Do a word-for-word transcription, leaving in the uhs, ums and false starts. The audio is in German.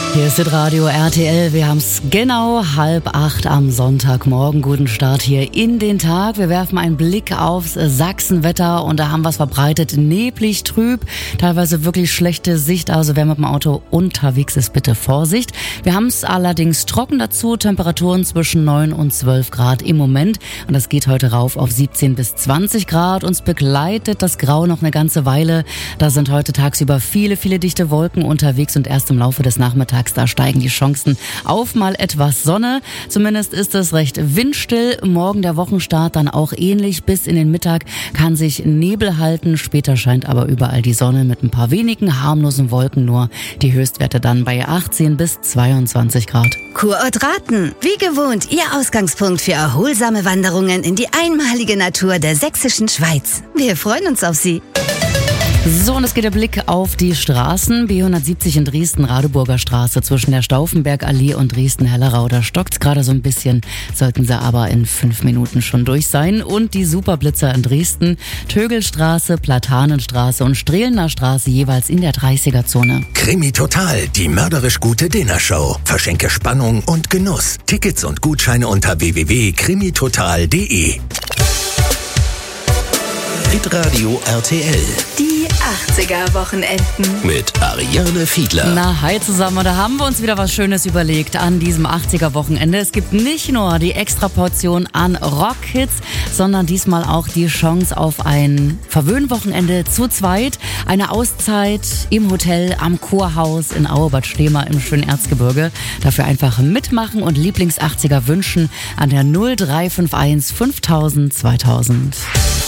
Hier ist das Radio R T L. Wir haben es genau halb acht am Sonntagmorgen. Guten Start hier in den Tag. Wir werfen einen Blick aufs Sachsenwetter und da haben wir es verbreitet. Neblig, trüb, teilweise wirklich schlechte Sicht. Also wer mit dem Auto unterwegs ist, bitte Vorsicht. Wir haben es allerdings trocken dazu. Temperaturen zwischen neun und zwölf Grad im Moment. Und das geht heute rauf auf siebzehn bis zwanzig Grad. Uns begleitet das Grau noch eine ganze Weile. Da sind heute tagsüber viele, viele dichte Wolken unterwegs und erst im Laufe des Nachmittags da steigen die Chancen auf mal etwas Sonne. Zumindest ist es recht windstill. Morgen der Wochenstart dann auch ähnlich. Bis in den Mittag kann sich Nebel halten. Später scheint aber überall die Sonne mit ein paar wenigen harmlosen Wolken nur. Die Höchstwerte dann bei achtzehn bis zweiundzwanzig Grad. Kurort Raten. Wie gewohnt, Ihr Ausgangspunkt für erholsame Wanderungen in die einmalige Natur der sächsischen Schweiz. Wir freuen uns auf Sie. So, und es geht der Blick auf die Straßen. B hundertsiebzig in Dresden, Radeburger Straße zwischen der Stauffenbergallee und Dresden-Hellerau. Da stockt's gerade so ein bisschen, sollten sie aber in fünf Minuten schon durch sein. Und die Superblitzer in Dresden, Tögelstraße, Platanenstraße und Strehlener Straße jeweils in der dreißiger-Zone. Krimi Total, die mörderisch gute Dinnershow. Verschenke Spannung und Genuss. Tickets und Gutscheine unter w w w punkt krimi total punkt d e. Hitradio R T L. Die achtziger-Wochenenden. Mit Ariane Fiedler. Na, hi zusammen. Da haben wir uns wieder was Schönes überlegt an diesem achtziger-Wochenende. Es gibt nicht nur die Extraportion an Rockhits, sondern diesmal auch die Chance auf ein Verwöhnwochenende zu zweit. Eine Auszeit im Hotel am Kurhaus in Auebad Stehmer im schönen Erzgebirge. Dafür einfach mitmachen und Lieblings-achtziger wünschen an der null drei fünf eins fünftausend zweitausend.